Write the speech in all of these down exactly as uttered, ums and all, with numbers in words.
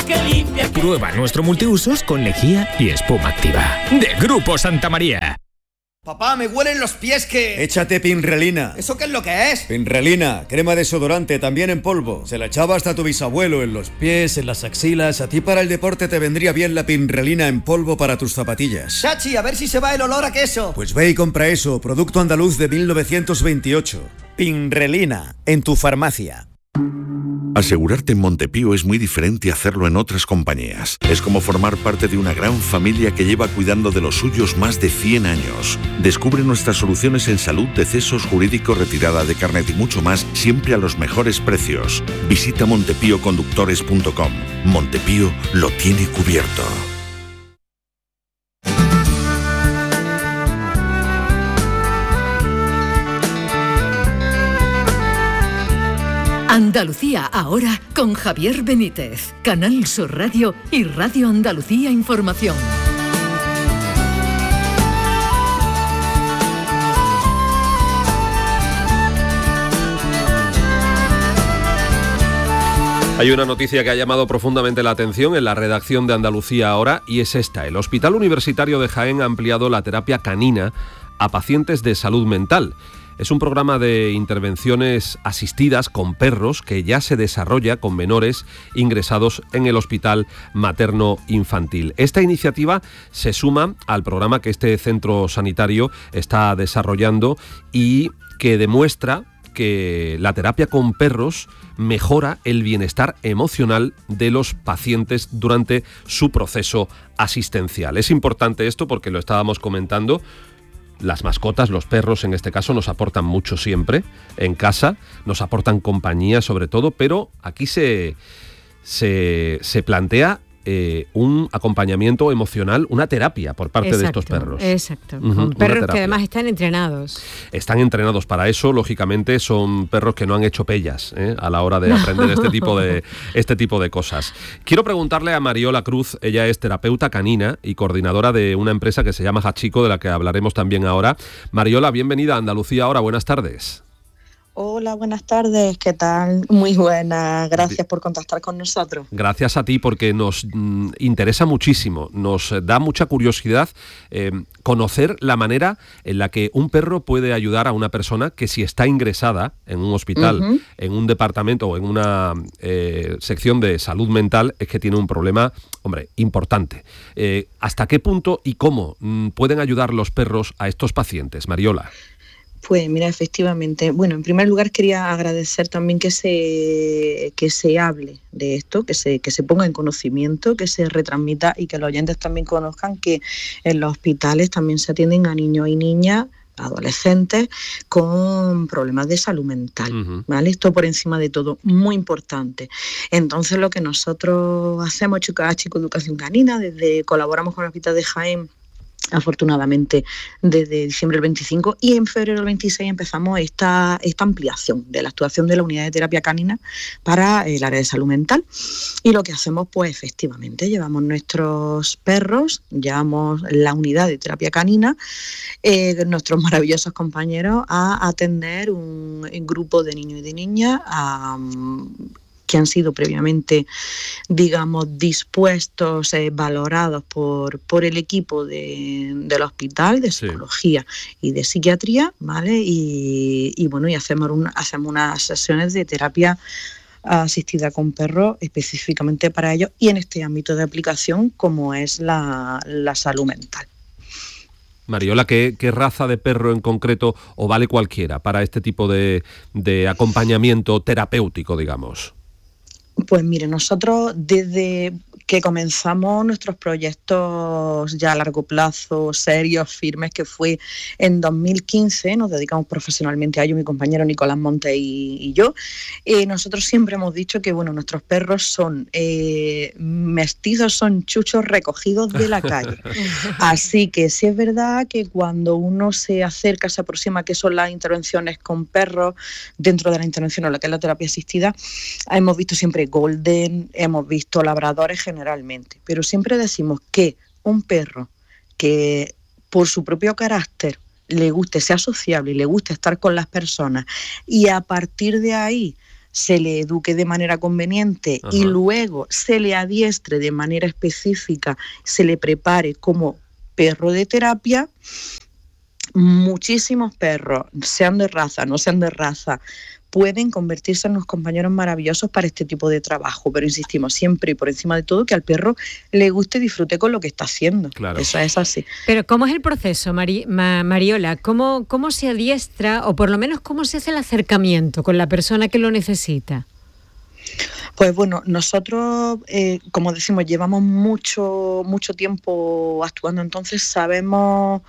que limpia. Que... Prueba nuestro multiusos con lejía y espuma activa. De Grupo Santa María. Papá, me huelen los pies que... Échate Pinrelina. ¿Eso qué es lo que es? Pinrelina, crema desodorante, también en polvo. Se la echaba hasta tu bisabuelo en los pies, en las axilas. A ti para el deporte te vendría bien la Pinrelina en polvo para tus zapatillas. Chachi, a ver si se va el olor a queso. Pues ve y compra eso, producto andaluz de mil novecientos veintiocho. Pinrelina, en tu farmacia. Asegurarte en Montepío es muy diferente a hacerlo en otras compañías. Es como formar parte de una gran familia que lleva cuidando de los suyos más de cien años. Descubre nuestras soluciones en salud, decesos, jurídico, retirada de carnet y mucho más, siempre a los mejores precios. Visita montepío conductores punto com. Montepío lo tiene cubierto. Andalucía ahora con Javier Benítez, Canal Sur Radio y Radio Andalucía Información. Hay una noticia que ha llamado profundamente la atención en la redacción de Andalucía ahora y es esta. El Hospital Universitario de Jaén ha ampliado la terapia canina a pacientes de salud mental. Es un programa de intervenciones asistidas con perros que ya se desarrolla con menores ingresados en el Hospital Materno Infantil. Esta iniciativa se suma al programa que este centro sanitario está desarrollando y que demuestra que la terapia con perros mejora el bienestar emocional de los pacientes durante su proceso asistencial. Es importante esto porque lo estábamos comentando. Las mascotas, los perros en este caso, nos aportan mucho siempre en casa, nos aportan compañía sobre todo, pero aquí se, se, se plantea eh, un acompañamiento emocional, una terapia por parte exacto, de estos perros. Exacto, uh-huh, con perros que además están entrenados. Están entrenados para eso, lógicamente son perros que no han hecho pellas ¿eh? a la hora de aprender este tipo de, este tipo de cosas. Quiero preguntarle a Mariola Cruz, ella es terapeuta canina y coordinadora de una empresa que se llama Hachiko, de la que hablaremos también ahora. Mariola, bienvenida a Andalucía ahora, buenas tardes. Hola, buenas tardes, ¿qué tal? Muy buenas, gracias por contactar con nosotros. Gracias a ti porque nos mm, interesa muchísimo, nos da mucha curiosidad eh, conocer la manera en la que un perro puede ayudar a una persona que si está ingresada en un hospital, uh-huh. en un departamento o en una eh, sección de salud mental, es que tiene un problema, hombre, importante. Eh, ¿Hasta qué punto y cómo mm, pueden ayudar los perros a estos pacientes, Mariola? Pues mira, efectivamente, bueno, en primer lugar quería agradecer también que se, que se hable de esto, que se, que se ponga en conocimiento, que se retransmita y que los oyentes también conozcan que en los hospitales también se atienden a niños y niñas, adolescentes con problemas de salud mental, uh-huh. ¿vale? Esto por encima de todo, muy importante. Entonces lo que nosotros hacemos, Chico Educación Canina, desde colaboramos con el Hospital de Jaén, afortunadamente desde diciembre del veinticinco, y en febrero del veintiséis empezamos esta, esta ampliación de la actuación de la unidad de terapia canina para el área de salud mental. Y lo que hacemos, pues efectivamente, llevamos nuestros perros, llevamos la unidad de terapia canina, eh, nuestros maravillosos compañeros, a atender un, un grupo de niños y de niñas a, que han sido previamente, digamos, dispuestos, eh, valorados por, por el equipo de, del hospital de psicología sí. y de psiquiatría, ¿vale? Y, y bueno, y hacemos, un, hacemos unas sesiones de terapia asistida con perros específicamente para ellos y en este ámbito de aplicación como es la, la salud mental. Mariola, ¿qué, ¿qué raza de perro en concreto o vale cualquiera para este tipo de, de acompañamiento terapéutico, digamos? Pues mire, nosotros desde que comenzamos nuestros proyectos ya a largo plazo, serios, firmes, que fue en dos mil quince, nos dedicamos profesionalmente a ello, mi compañero Nicolás Montes y, y yo, eh, nosotros siempre hemos dicho que bueno, nuestros perros son eh, mestizos, son chuchos recogidos de la calle. Así que sí es verdad que cuando uno se acerca, se aproxima, que son las intervenciones con perros, dentro de la intervención o la que es la terapia asistida, hemos visto siempre golden, hemos visto labradores generalmente, pero siempre decimos que un perro que por su propio carácter le guste, sea sociable y le guste estar con las personas y a partir de ahí se le eduque de manera conveniente Ajá. y luego se le adiestre de manera específica, se le prepare como perro de terapia, muchísimos perros, sean de raza, no sean de raza, pueden convertirse en unos compañeros maravillosos para este tipo de trabajo, pero insistimos siempre y por encima de todo que al perro le guste y disfrute con lo que está haciendo. Claro. Eso es así. Pero ¿cómo es el proceso, Mari- Ma- Mariola? ¿Cómo, ¿Cómo se adiestra o por lo menos cómo se hace el acercamiento con la persona que lo necesita? Pues bueno, nosotros, eh, como decimos, llevamos mucho, mucho tiempo actuando, entonces sabemos...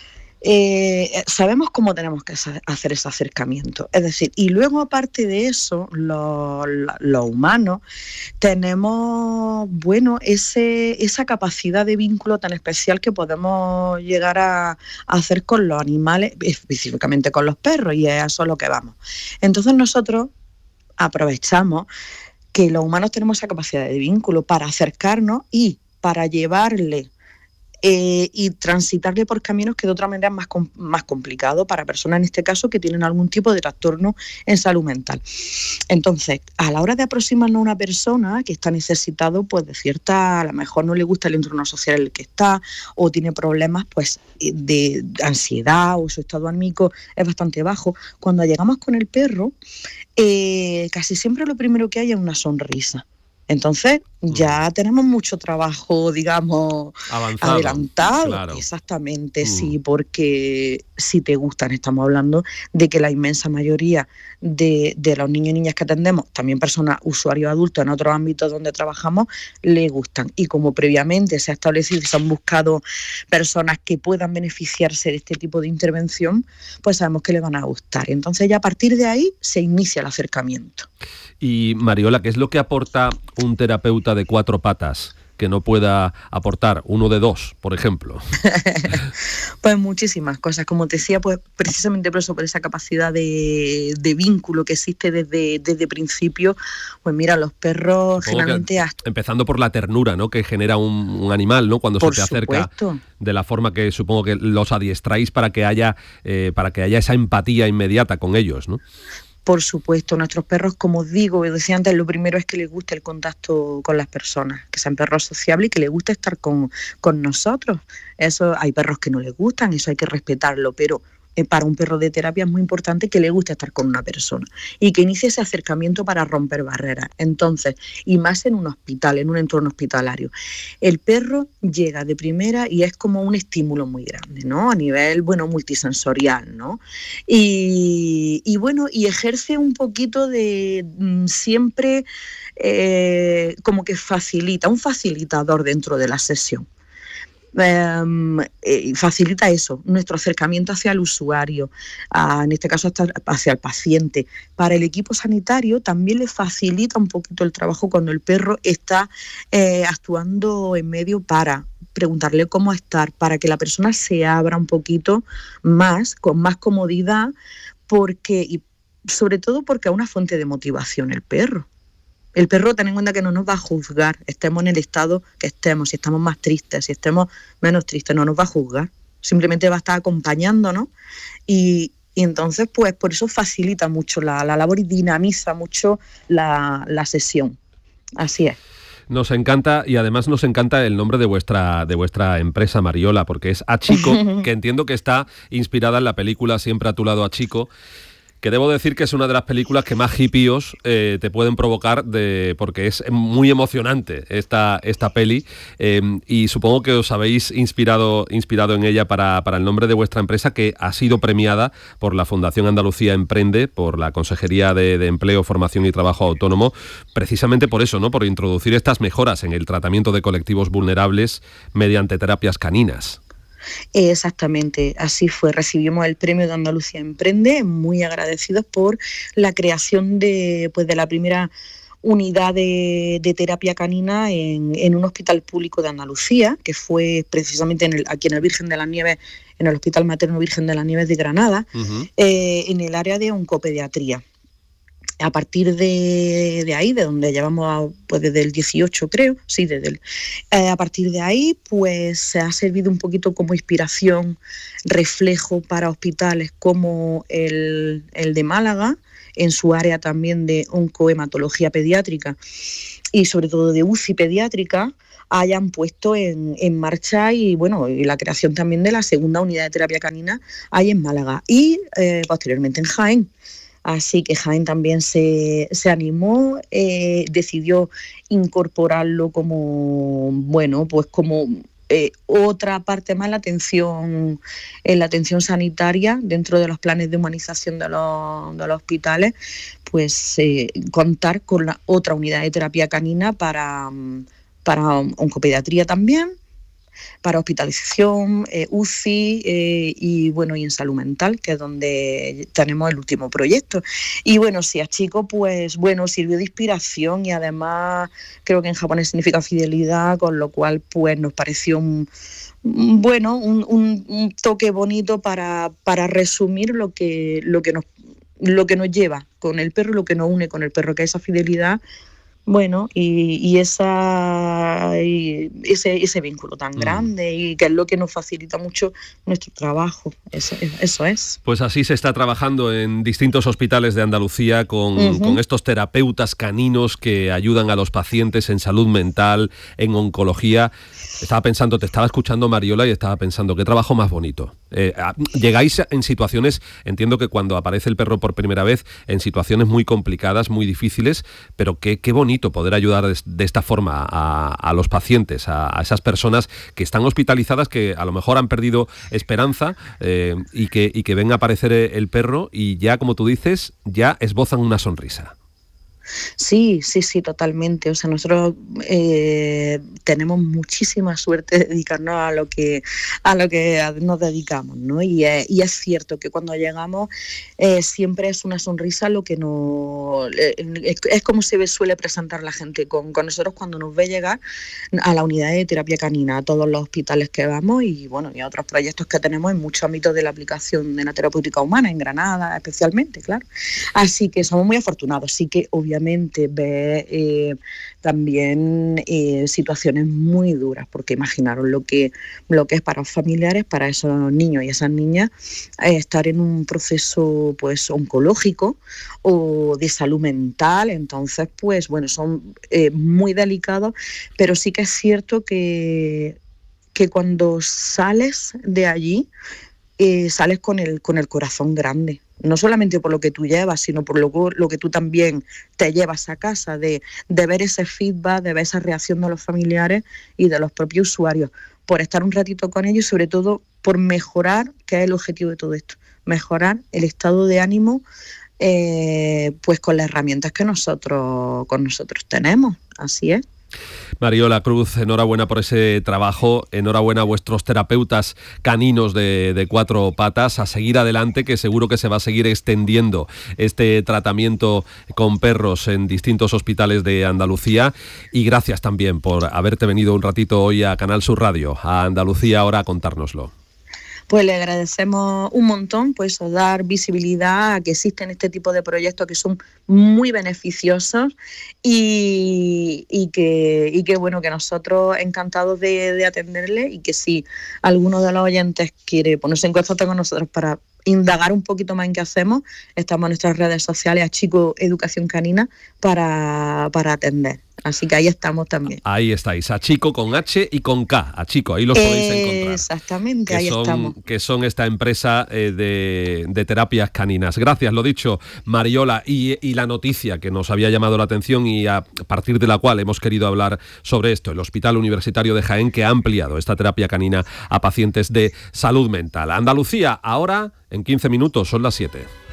Eh, sabemos cómo tenemos que hacer ese acercamiento. Es decir, y luego aparte de eso, los lo humanos tenemos, bueno, ese, esa capacidad de vínculo tan especial que podemos llegar a, a hacer con los animales, específicamente con los perros, y es a eso a lo que vamos. Entonces nosotros aprovechamos que los humanos tenemos esa capacidad de vínculo para acercarnos y para llevarle Eh, y transitarle por caminos que de otra manera es más, com- más complicado para personas, en este caso, que tienen algún tipo de trastorno en salud mental. Entonces, a la hora de aproximarnos a una persona que está necesitado, pues de cierta, a lo mejor no le gusta el entorno social en el que está, o tiene problemas pues de ansiedad, o su estado anímico es bastante bajo, cuando llegamos con el perro, eh, casi siempre lo primero que hay es una sonrisa. Entonces ya tenemos mucho trabajo, digamos, avanzado, adelantado. Claro. Exactamente, Mm. sí, porque si te gustan, estamos hablando de que la inmensa mayoría de, de los niños y niñas que atendemos, también personas, usuarios adultos en otros ámbitos donde trabajamos, les gustan. Y como previamente se ha establecido y se han buscado personas que puedan beneficiarse de este tipo de intervención, pues sabemos que les van a gustar. Entonces ya a partir de ahí se inicia el acercamiento. Y Mariola, ¿qué es lo que aporta un terapeuta de cuatro patas que no pueda aportar uno de dos, por ejemplo? Pues muchísimas cosas, como te decía, pues precisamente por eso, por esa capacidad de, de vínculo que existe desde, desde principio, pues mira, los perros Supongo generalmente... hasta... Empezando por la ternura, ¿no?, que genera un, un animal, ¿no?, cuando por se te acerca, supuesto. De la forma que supongo que los adiestráis para que haya, eh, para que haya esa empatía inmediata con ellos, ¿no? Por supuesto, nuestros perros, como os digo, yo decía antes, lo primero es que les guste el contacto con las personas, que sean perros sociables y que les guste estar con, con nosotros. Eso, hay perros que no les gustan, eso hay que respetarlo, pero eh, para un perro de terapia es muy importante que le guste estar con una persona y que inicie ese acercamiento para romper barreras. Entonces, y más en un hospital, en un entorno hospitalario, el perro llega de primera y es como un estímulo muy grande, ¿no? A nivel, bueno, multisensorial, ¿no? Y, y bueno, y ejerce un poquito de mm, siempre eh, como que facilita, un facilitador dentro de la sesión. Um, eh, facilita eso, nuestro acercamiento hacia el usuario, a, en este caso hasta hacia el paciente. Para el equipo sanitario también le facilita un poquito el trabajo cuando el perro está eh, actuando en medio para preguntarle cómo estar, para que la persona se abra un poquito más, con más comodidad, porque y sobre todo porque es una fuente de motivación el perro. El perro, ten en cuenta que no nos va a juzgar, estemos en el estado que estemos, si estamos más tristes, si estemos menos tristes, no nos va a juzgar. Simplemente va a estar acompañándonos y, y entonces, pues, por eso facilita mucho la, la labor y dinamiza mucho la, la sesión. Así es. Nos encanta, y además nos encanta el nombre de vuestra de vuestra empresa, Mariola, porque es Achico, que entiendo que está inspirada en la película Siempre a tu lado, Achico, que debo decir que es una de las películas que más hippios eh, te pueden provocar, de, porque es muy emocionante esta, esta peli, eh, y supongo que os habéis inspirado, inspirado en ella para, para el nombre de vuestra empresa, que ha sido premiada por la Fundación Andalucía Emprende, por la Consejería de, de Empleo, Formación y Trabajo Autónomo, precisamente por eso, ¿no?, por introducir estas mejoras en el tratamiento de colectivos vulnerables mediante terapias caninas. Exactamente, así fue. Recibimos el premio de Andalucía Emprende, muy agradecidos por la creación de, pues, de la primera unidad de, de terapia canina en, en un hospital público de Andalucía, que fue precisamente en el, aquí en el Virgen de las Nieves, en el Hospital Materno Virgen de las Nieves de Granada, uh-huh. eh, en el área de oncopediatría. a partir de, de ahí, de donde llevamos pues desde el dieciocho creo, sí, desde el, eh, a partir de ahí pues se ha servido un poquito como inspiración, reflejo para hospitales como el, el de Málaga, en su área también de oncohematología pediátrica y sobre todo de U C I pediátrica, hayan puesto en, en marcha y bueno y la creación también de la segunda unidad de terapia canina ahí en Málaga y eh, posteriormente en Jaén. Así que Jaén también se, se animó, eh, decidió incorporarlo como, bueno, pues como eh, otra parte más la atención, en la atención sanitaria dentro de los planes de humanización de los, de los hospitales, pues eh, contar con la otra unidad de terapia canina para, para oncopediatría también, para hospitalización, eh, U C I eh, y bueno y en salud mental, que es donde tenemos el último proyecto. Y bueno, si a chico, pues bueno, sirvió de inspiración y además creo que en japonés significa fidelidad, con lo cual pues nos pareció un, bueno, un, un, un toque bonito para, para resumir lo que, lo que nos lo que nos lleva con el perro, lo que nos une con el perro, que es esa fidelidad. Bueno, y, y, esa, y ese, ese vínculo tan grande y que es lo que nos facilita mucho nuestro trabajo, eso, eso es. Pues así se está trabajando en distintos hospitales de Andalucía con, uh-huh. con estos terapeutas caninos que ayudan a los pacientes en salud mental, en oncología. Estaba pensando, te estaba escuchando, Mariola, y estaba pensando, qué trabajo más bonito. Eh, llegáis en situaciones, entiendo que cuando aparece el perro por primera vez, en situaciones muy complicadas, muy difíciles, pero qué, qué bonito poder ayudar de, de esta forma a, a los pacientes, a, a esas personas que están hospitalizadas, que a lo mejor han perdido esperanza eh, y, que, y que ven aparecer el perro y ya, como tú dices, ya esbozan una sonrisa. Sí, sí, sí, totalmente. O sea, nosotros eh, tenemos muchísima suerte de dedicarnos a lo que a lo que nos dedicamos, ¿no? Y es, y es cierto que cuando llegamos eh, siempre es una sonrisa lo que nos es, es como se suele presentar la gente con, con nosotros cuando nos ve llegar a la unidad de terapia canina, a todos los hospitales que vamos y bueno y a otros proyectos que tenemos en muchos ámbitos de la aplicación de la terapéutica humana, en Granada especialmente, claro. Así que somos muy afortunados, sí que obviamente Obviamente ve eh, también eh, situaciones muy duras, porque imaginaros lo que, lo que es para los familiares, para esos niños y esas niñas, eh, estar en un proceso pues oncológico o de salud mental. Entonces, pues bueno, son eh, muy delicados, pero sí que es cierto que, que cuando sales de allí, eh, sales con el, con el corazón grande. No solamente por lo que tú llevas, sino por lo, lo que tú también te llevas a casa, de, de ver ese feedback, de ver esa reacción de los familiares y de los propios usuarios, por estar un ratito con ellos y sobre todo por mejorar, que es el objetivo de todo esto, mejorar el estado de ánimo eh, pues con las herramientas que nosotros, con nosotros tenemos, así es. Mariola Cruz, enhorabuena por ese trabajo, enhorabuena a vuestros terapeutas caninos de, de cuatro patas, a seguir adelante, que seguro que se va a seguir extendiendo este tratamiento con perros en distintos hospitales de Andalucía, y gracias también por haberte venido un ratito hoy a Canal Sur Radio, a Andalucía Ahora, a contárnoslo. Pues le agradecemos un montón, pues dar visibilidad a que existen este tipo de proyectos que son muy beneficiosos y, y que y que bueno que nosotros encantados de, de atenderle, y que si alguno de los oyentes quiere ponerse en contacto con nosotros para indagar un poquito más en qué hacemos, estamos en nuestras redes sociales a Chico Educación Canina para, para atender. Así que ahí estamos también. Ahí estáis, a Chico con H y con K, a Chico, ahí los podéis eh, encontrar. Exactamente, que ahí son, estamos. Que son esta empresa eh, de, de terapias caninas. Gracias, lo dicho, Mariola, y, y la noticia que nos había llamado la atención y a partir de la cual hemos querido hablar sobre esto, el Hospital Universitario de Jaén, que ha ampliado esta terapia canina a pacientes de salud mental. Andalucía, ahora en quince minutos, son las siete.